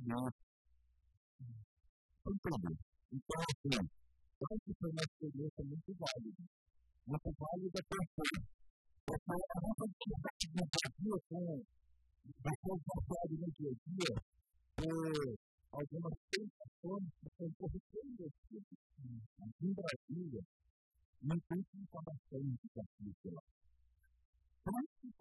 entender. Então, assim, eu acho que foi uma experiência muito válida porque a nossa atividade no dia a dia, depois da série no dia a dia, algumas tentações que são corrigidas aqui em Brasília, não tem informação de capítulo.